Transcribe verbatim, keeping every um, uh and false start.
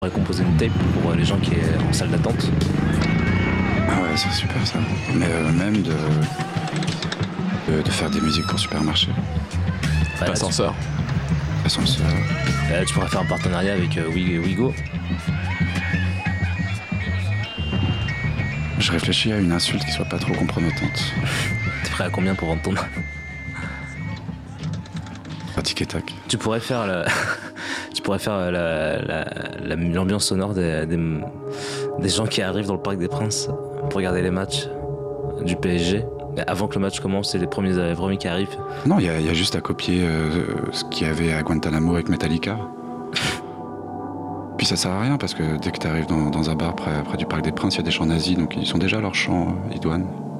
pourrait composer une tape pour les gens qui sont en salle d'attente. Ah ouais, c'est super ça. Mais euh, même de, de, de faire des musiques pour supermarché. Bah, L'ascenseur. L'ascenseur. Euh, tu pourrais faire un partenariat avec euh, Wigo. Je réfléchis à une insulte qui soit pas trop compromettante. T'es prêt à combien pour vendre ton âme? Tic et tac. Tu pourrais faire le... tu pourrais faire la, la, la, l'ambiance sonore des, des, des gens qui arrivent dans le Parc des Princes pour regarder les matchs du P S G. Avant que le match commence, c'est les premiers, les premiers qui arrivent. Non, il y, y a juste à copier euh, ce qu'il y avait à Guantanamo avec Metallica. Puis ça sert à rien parce que dès que tu arrives dans, dans un bar près, près du Parc des Princes, il y a des chants nazis, donc ils sont déjà à leur chant euh, idoine.